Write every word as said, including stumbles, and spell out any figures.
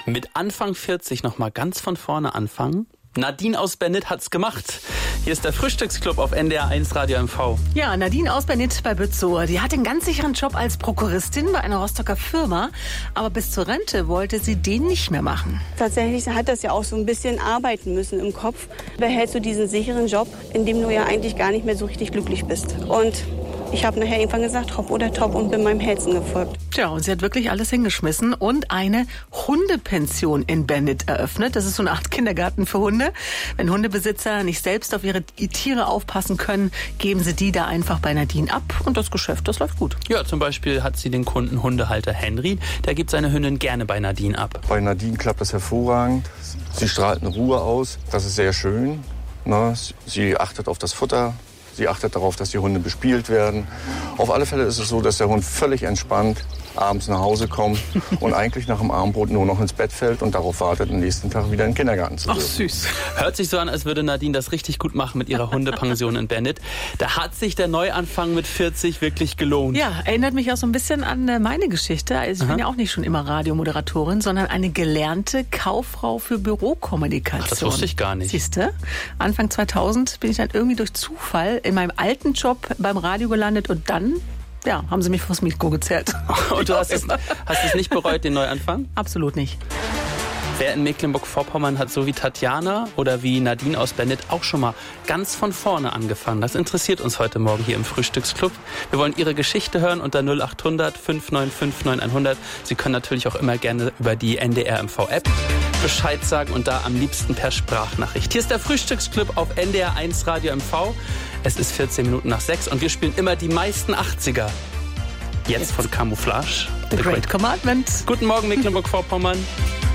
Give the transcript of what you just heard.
Mit Anfang vierzig noch mal ganz von vorne anfangen? Nadine aus Bernit hat's gemacht. Hier ist der Frühstücksclub auf N D R eins Radio M V. Ja, Nadine aus Bernit bei Bützow. Die hat einen ganz sicheren Job als Prokuristin bei einer Rostocker Firma. Aber bis zur Rente wollte sie den nicht mehr machen. Tatsächlich hat das ja auch so ein bisschen arbeiten müssen im Kopf. Behältst du diesen sicheren Job, in dem du ja eigentlich gar nicht mehr so richtig glücklich bist. Und ich habe nachher irgendwann gesagt, hopp oder top, und bin meinem Herzen gefolgt. Tja, und sie hat wirklich alles hingeschmissen und eine Hundepension in Bernit eröffnet. Das ist so eine Art Kindergarten für Hunde. Wenn Hundebesitzer nicht selbst auf ihre Tiere aufpassen können, geben sie die da einfach bei Nadine ab. Und das Geschäft, das läuft gut. Ja, zum Beispiel hat sie den Kunden Hundehalter Henry. Der gibt seine Hündin gerne bei Nadine ab. Bei Nadine klappt das hervorragend. Sie strahlt eine Ruhe aus. Das ist sehr schön. Na, sie achtet auf das Futter. Sie achtet darauf, dass die Hunde bespielt werden. Auf alle Fälle ist es so, dass der Hund völlig entspannt abends nach Hause kommt und eigentlich nach dem Abendbrot nur noch ins Bett fällt und darauf wartet, am nächsten Tag wieder in den Kindergarten zu dürfen. Ach, süß. Hört sich so an, als würde Nadine das richtig gut machen mit ihrer Hundepension in Bernit. Da hat sich der Neuanfang mit vierzig wirklich gelohnt. Ja, erinnert mich auch so ein bisschen an meine Geschichte. Also ich Aha. bin ja auch nicht schon immer Radiomoderatorin, sondern eine gelernte Kauffrau für Bürokommunikation. Ach, das wusste ich gar nicht. Siehste, Anfang zweitausend bin ich dann irgendwie durch Zufall in meinem alten Job beim Radio gelandet und dann, ja, haben sie mich vors Mikro gezerrt. Und du hast es, hast es nicht bereut, den Neuanfang? Absolut nicht. Wer in Mecklenburg-Vorpommern hat so wie Tatjana oder wie Nadine aus Bernit auch schon mal ganz von vorne angefangen? Das interessiert uns heute Morgen hier im Frühstücksclub. Wir wollen Ihre Geschichte hören unter null acht hundert fünf neun fünf neun hundert. Sie können natürlich auch immer gerne über die N D R M V-App Bescheid sagen und da am liebsten per Sprachnachricht. Hier ist der Frühstücksclub auf N D R eins Radio M V. Es ist vierzehn Minuten nach sechs und wir spielen immer die meisten achtziger. Jetzt von Camouflage. The Great Commandment. Guten Morgen, Mecklenburg-Vorpommern.